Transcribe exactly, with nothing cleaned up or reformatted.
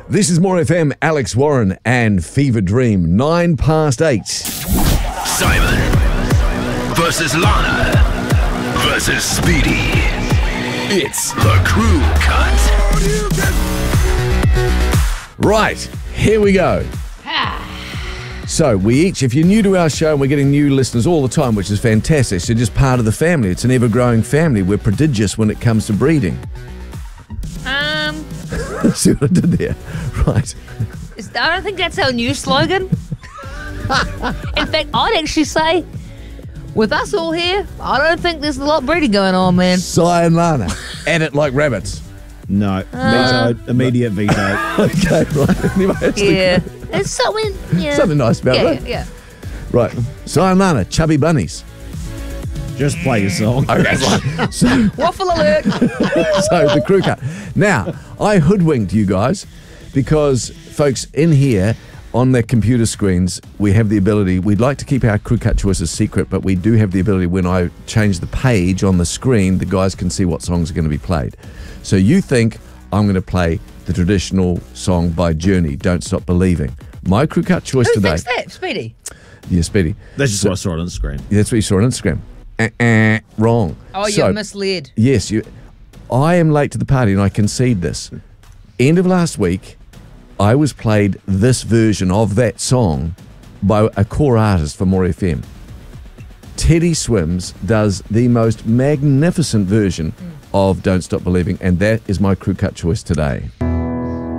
This is More F M, Alex Warren and Fever Dream, nine past eight. Simon versus Lana versus Speedy. It's the Crew Cut. Right, here we go. So we each, if you're new to our show, and we're getting new listeners all the time, which is fantastic. So you're just part of the family. It's an ever-growing family. We're prodigious when it comes to breeding. Um, See what I did there? Right. is- I don't think that's our new slogan. In fact, I'd actually say, with us all here, I don't think there's a lot of breeding going on, man. Si and Lana, at it like rabbits. No. Uh, Veto. Immediate veto. Okay, right. Anyway, that's the- Yeah, it's something. Yeah. something nice about Yeah, it. yeah, yeah. Right. Si and Lana, chubby bunnies. Just play your song. Okay, right. So, Waffle alert. so the crew cut. Now, I hoodwinked you guys because, folks, in here on their computer screens, we have the ability, we'd like to keep our crew cut choices secret, but we do have the ability when I change the page on the screen, the guys can see what songs are going to be played. So you think I'm going to play the traditional song by Journey, Don't Stop Believing. My crew cut choice Who today. thinks that, Speedy? Yeah, Speedy. That's just what I saw on Instagram. That's what you saw on Instagram. Uh, uh, wrong. Oh, So- you're misled. Yes, you. I am late to the party and I concede this. End of last week, I was played this version of that song by a core artist for More F M. Teddy Swims does the most magnificent version of Don't Stop Believing, and that is my crew cut choice today.